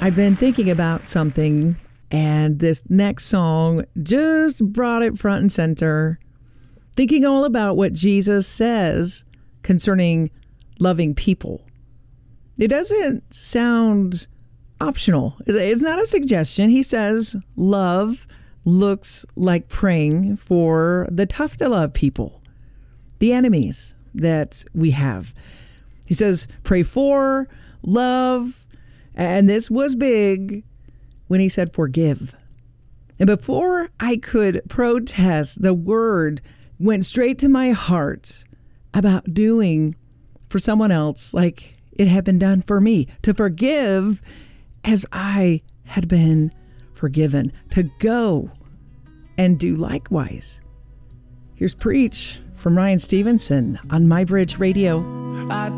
I've been thinking about something, and this next song just brought it front and center. Thinking all about what Jesus says concerning loving people. It doesn't sound optional. It's not a suggestion. He says love looks like praying for the tough to love people, the enemies that we have. He says pray for, love, and this was big when he said forgive. And before I could protest, the word went straight to my heart about doing for someone else like it had been done for me. To forgive as I had been forgiven. To go and do likewise. Here's Preach from Ryan Stevenson on My Bridge Radio.